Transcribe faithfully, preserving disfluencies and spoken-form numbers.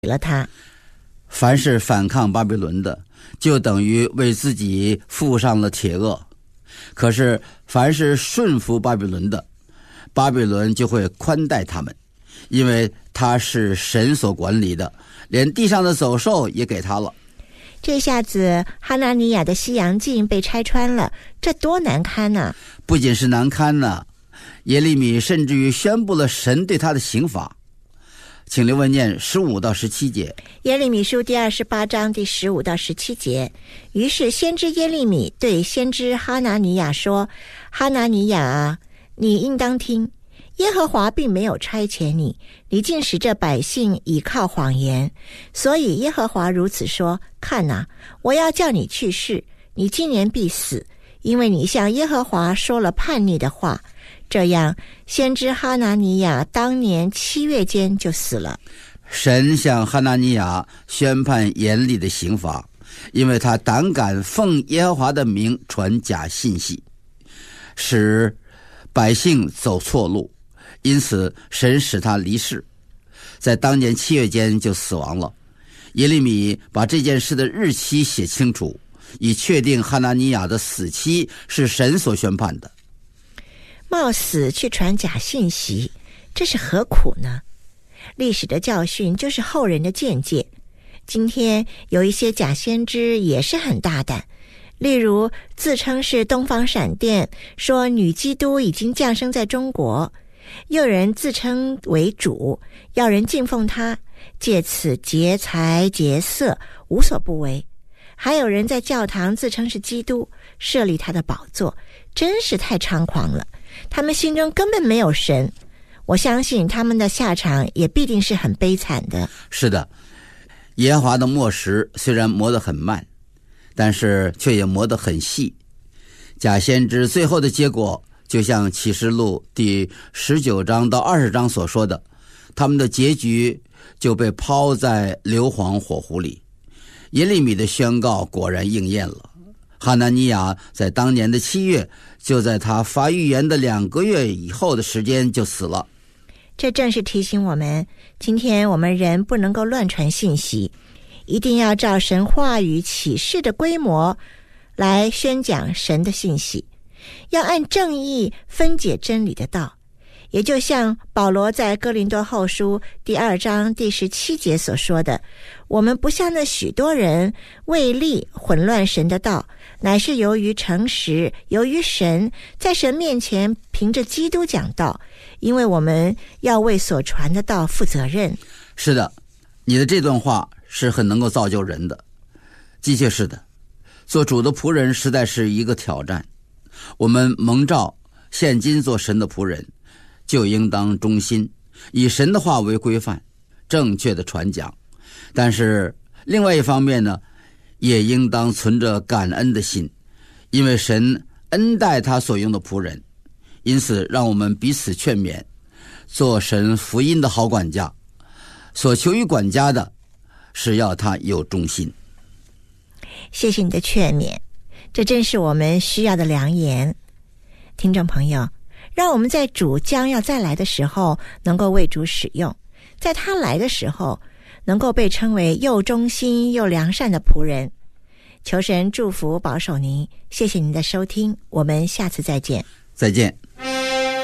了他。 凡是反抗巴比伦的，就等于为自己负上了铁轭。可是凡是顺服巴比伦的，巴比伦就会宽待他们，因为他是神所管理的，连地上的走兽也给他了。 这下子哈拿尼亚的西洋镜被拆穿了，这多难堪啊！ 不仅是难堪呢，耶利米甚至于宣布了神对他的刑罚。请留文念十五到十七节。 耶利米书第二十八章第十五到十七节。于是先知耶利米对先知哈拿尼亚说：哈拿尼亚啊，你应当听，耶和华并没有差遣你，你竟使这百姓倚靠谎言。所以耶和华如此说：看哪，我要叫你去世，你今年必死，因为你向耶和华说了叛逆的话。这样，先知哈拿尼亚当年七月间就死了。 神向哈拿尼亚宣判严厉的刑罚，因为他胆敢奉耶和华的名传假信息，使百姓走错路，因此神使他离世，在当年七月间就死亡了。耶利米把这件事的日期写清楚，以确定哈拿尼亚的死期是神所宣判的。 冒死去传假信息，这是何苦呢？历史的教训就是后人的见解。今天有一些假先知也是很大胆，例如自称是东方闪电，说女基督已经降生在中国；又有人自称为主，要人敬奉他，借此劫财劫色，无所不为。还有人在教堂自称是基督，设立他的宝座，真是太猖狂了。他们心中根本没有神，我相信他们的下场也必定是很悲惨的。 是的，耶和华的磨石虽然磨得很慢，但是却也磨得很细。假先知最后的结果，就像启示录第十九章到二十章所说的，他们的结局就被抛在硫磺火湖里。耶利米的宣告果然应验了。哈拿尼亚在当年的七月，就在他发预言的两个月以后的时间就死了。 这正是提醒我们，今天我们人不能够乱传信息，一定要照神话语启示的规模来宣讲神的信息，要按正义分解真理的道。也就像保罗在哥林多后书第二章第十七节所说的，我们不像那许多人为利混乱神的道，乃是由于诚实，由于神，在神面前凭着基督讲道，因为我们要为所传的道负责任。 是的，你的这段话是很能够造就人的。的确是的，做主的仆人实在是一个挑战。我们蒙召现今做神的仆人，就应当忠心，以神的话为规范，正确的传讲。但是另外一方面呢，也应当存着感恩的心，因为神恩待他所用的仆人。因此让我们彼此劝勉，做神福音的好管家。所求于管家的，是要他有忠心。 谢谢你的劝勉，这真是我们需要的良言。听众朋友，让我们在主将要再来的时候能够为主使用，在他来的时候能够被称为又忠心又良善的仆人。求神祝福保守您，谢谢您的收听，我们下次再见。 再见。